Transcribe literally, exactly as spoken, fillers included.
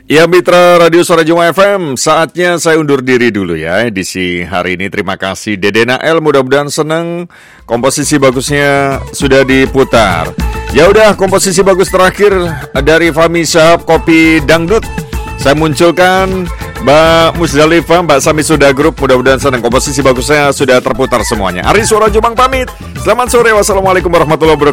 Ya Mitra Radio Suara Jumat F M, saatnya saya undur diri dulu ya edisi hari ini. Terima kasih Dede Nael, mudah-mudahan senang. Komposisi bagusnya sudah diputar. Ya udah, komposisi bagus terakhir dari Fahmi Syahab, Kopi Dangdut. Saya munculkan Mbak Musdalifah, Mbak Sami Suda Group. Mudah-mudahan senang, komposisi bagusnya sudah terputar semuanya. Ari Suara Jumang pamit. Selamat sore, wassalamualaikum warahmatullahi wabarakatuh.